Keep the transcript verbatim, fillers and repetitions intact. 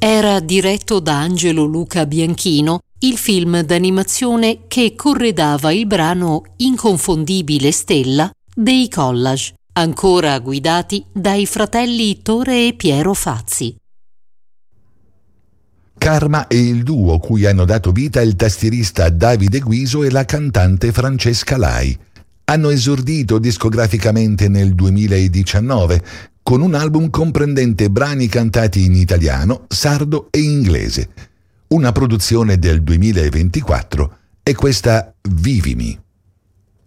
Era diretto da Angelo Luca Bianchino, il film d'animazione che corredava il brano Inconfondibile Stella dei Collage, ancora guidati dai fratelli Tore e Piero Fazzi. Karma è il duo cui hanno dato vita il tastierista Davide Guiso e la cantante Francesca Lai. Hanno esordito discograficamente nel duemiladiciannove con un album comprendente brani cantati in italiano, sardo e inglese. Una produzione del duemilaventiquattro è questa Vivimi.